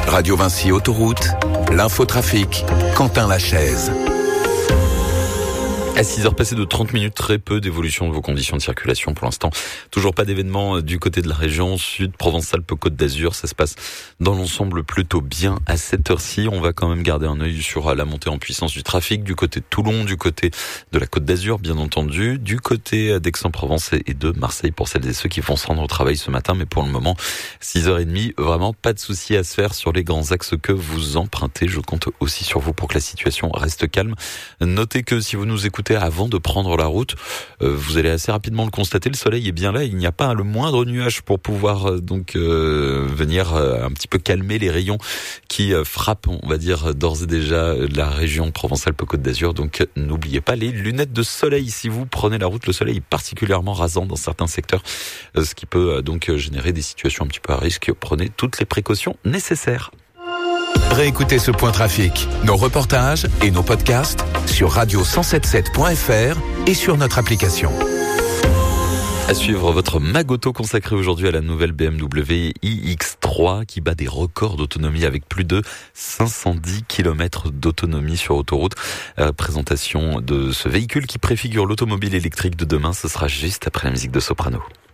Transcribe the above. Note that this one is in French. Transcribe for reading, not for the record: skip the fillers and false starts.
Radio Vinci Autoroute, l'infotrafic, Quentin Lachaise. À 6h passées de 30 minutes, très peu d'évolution de vos conditions de circulation pour l'instant. Toujours pas d'événements du côté de la région sud, Provence-Alpes-Côte d'Azur. Ça se passe dans l'ensemble plutôt bien à cette heure-ci. On va quand même garder un œil sur la montée en puissance du trafic du côté de Toulon, du côté de la Côte d'Azur, bien entendu, du côté d'Aix-en-Provence et de Marseille pour celles et ceux qui vont se rendre au travail ce matin. Mais pour le moment, 6h30, vraiment pas de souci à se faire sur les grands axes que vous empruntez. Je compte aussi sur vous pour que la situation reste calme. Notez que si vous nous écoutez avant de prendre la route, vous allez assez rapidement le constater, le soleil est bien là, il n'y a pas le moindre nuage pour pouvoir venir un petit peu calmer les rayons qui frappent, on va dire, d'ores et déjà la région Provence-Alpes-Côte d'Azur. Donc n'oubliez pas les lunettes de soleil si vous prenez la route. Le soleil est particulièrement rasant dans certains secteurs, ce qui peut donc générer des situations un petit peu à risque. Prenez toutes les précautions nécessaires. Réécoutez ce point trafic, nos reportages et nos podcasts sur radio177.fr et sur notre application. À suivre votre Magoto consacré aujourd'hui à la nouvelle BMW iX3 qui bat des records d'autonomie avec plus de 510 km d'autonomie sur autoroute. Présentation de ce véhicule qui préfigure l'automobile électrique de demain, ce sera juste après la musique de Soprano.